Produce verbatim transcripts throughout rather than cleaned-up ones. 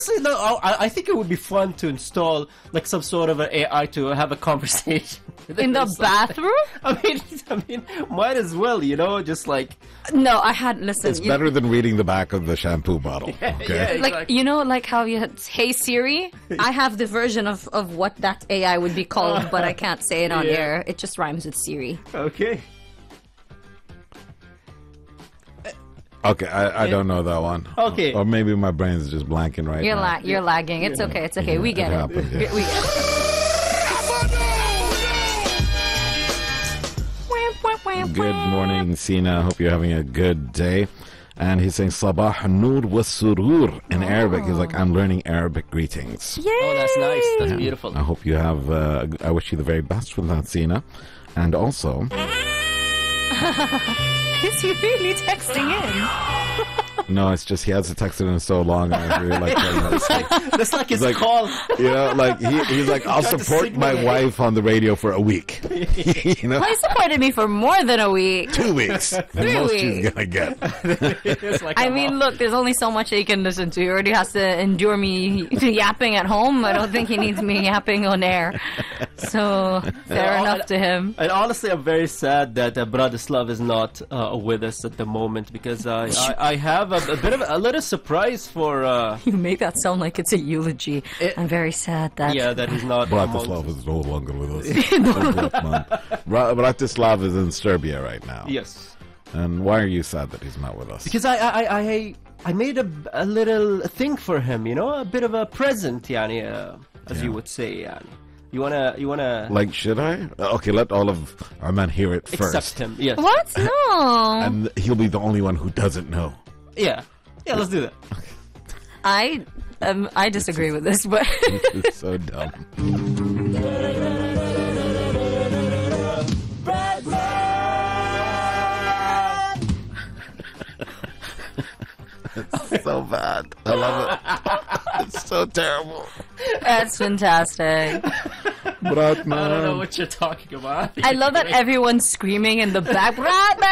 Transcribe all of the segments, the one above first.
honestly, no, I, I think it would be fun to install like some sort of an A I to have a conversation in the bathroom. I mean, I mean, might as well, you know, just like. No, I had listened. It's better than reading the back of the shampoo bottle. Yeah, okay, yeah, like exactly. you know, like how you had Hey Siri. I have the version of of what that A I would be called, but I can't say it on Yeah. air. It just rhymes with Siri. Okay. okay. I, I don't know that one. Okay. Or maybe my brain's just blanking right You're now. la- you're lagging. It's okay. It's okay. we it get it. happened, yeah. We, we get it. Good morning, Sina. Hope you're having a good day. And he's saying Sabah Noor wa Surur in Arabic. He's like, I'm learning Arabic greetings. Yay! Oh, that's nice. That's Yeah. beautiful. I hope you have, uh, I wish you the very best with that, Sina. And also, Is he really texting in? no, it's just he hasn't texted in so long. And I really like that. That's like his like- call. You know, like he, he's like, I'll Got the support my signal. wife on the radio for a week. you know, Well, he supported me for more than a week. two weeks. The Three most weeks. she's gonna get. It's like I a mean, mom. look, there's only so much he can listen to. He already has to endure me yapping at home. I don't think he needs me yapping on air. So, fair Yeah, enough I- to him. And honestly, I'm very sad that uh, Bratislav is not uh, with us at the moment because uh, I, I have a, a bit of a, a little surprise for uh, You make that sound like it's a eulogy. It- I'm very sad that... yeah that he's not. Bratislav is no longer with us. Bra- Bratislav is in Serbia right now. Yes, And why are you sad that he's not with us? because I I I, I, I made a, a little thing for him, you know, a bit of a present, yani, uh, as Yeah. you would say, yani. You wanna you wanna Like, should I? Uh, Okay, let all of our men hear it accept first. him? Yes. What? No. And he'll be the only one who doesn't know. Yeah. Yeah. Let's do that. I um, I disagree with this, but... It's so dumb. It's so bad. I love it. It's so terrible. That's fantastic. Bratman. I don't know what you're talking about. I love that everyone's screaming in the back. Bratman!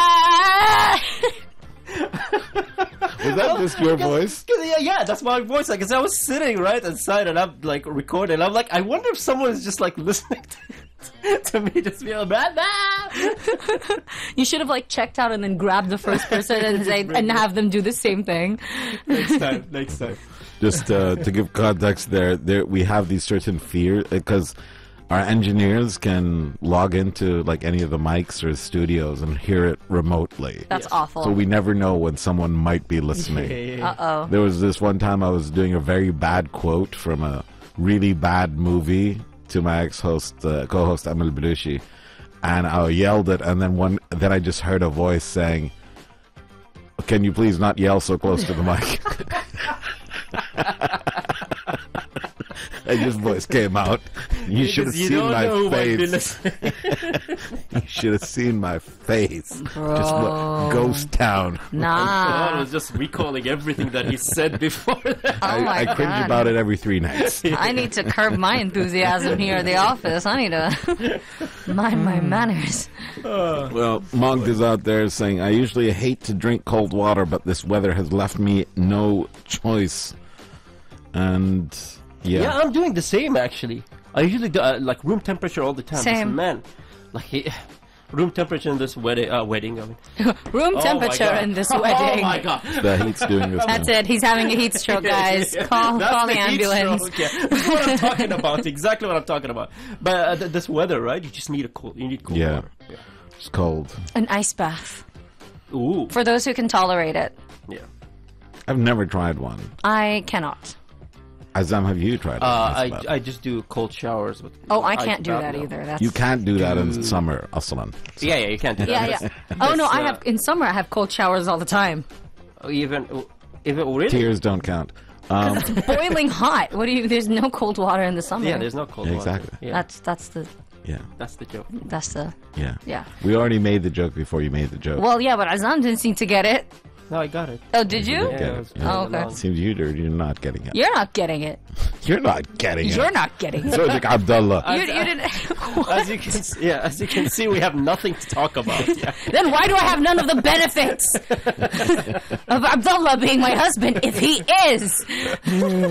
Was that just your voice? 'Cause, yeah, yeah, that's my voice. Like, 'cause I was sitting right inside and I'm like recording. I'm like, I wonder if someone is just like listening to, to me just be like, "Bah, bah." You should have like checked out and then grabbed the first person and say, and have them do the same thing. Next time, next time. Just uh, to give context there, there we have these certain fears because our engineers can log into like any of the mics or studios and hear it remotely. That's Yes. awful. So we never know when someone might be listening. Yeah, yeah, yeah. Uh oh. There was this one time I was doing a very bad quote from a really bad movie to my ex-host, uh, co-host Emil Belushi, and I yelled it, and then one, then I just heard a voice saying, "Can you please not yell so close to the mic?" And his voice came out. You should have Because you seen don't know who my might be face. listening. You should have seen my face. Just Bro. what, ghost town. I Nah. was just recalling everything that he said before that. Oh my I, I cringe God. about it every three nights. I need to curb my enthusiasm here at the office. I need to mind my manners. Well, Monk is out there saying, I usually hate to drink cold water, but this weather has left me no choice. And yeah, Yeah, I'm doing the same actually. I usually do uh, like room temperature all the time. Same. Listen, man, like he, room temperature in this wedding. Uh, wedding. I mean, Room Oh my temperature God. in this Oh wedding. my god. the heat's doing this. That's now. it. He's having a heat stroke, guys. Call, That's call the, heat ambulance. stroke, yeah. This is what I'm talking about. Exactly what I'm talking about. But uh, th- this weather, right? You just need a cool. You need cool Yeah. water. Yeah. It's cold. An ice bath. Ooh. For those who can tolerate it. Yeah. I've never tried one. I cannot. Azam, have you tried Uh, one? I, That's I just do cold showers with. Oh, I ice can't do bath that now. either. That's You can't do that in Dude. summer, Aslan. Yeah, yeah, you can't do that. Yeah, That's- yeah. Oh no, that's, I uh, have in summer. I have cold showers all the time. even even really. Tears don't count. Um, Boiling hot. What do you? There's no cold water in the summer. Yeah, there's no cold Yeah, water. exactly. Yeah, That's that's the yeah, that's the joke. that's the yeah. yeah. We already made the joke before you made the joke. Well, yeah, but Azam didn't seem to get it. No, I got it. Oh, did you? Yeah. it was Yeah. Oh, okay. long. Seems you do. You're not getting it. You're not getting it. You're not getting it. You're not getting it. So like Abdullah. You, you didn't. As you can, s- yeah, as you can see, we have nothing to talk about. Yeah. Then why do I have none of the benefits of Abdullah being my husband if he is?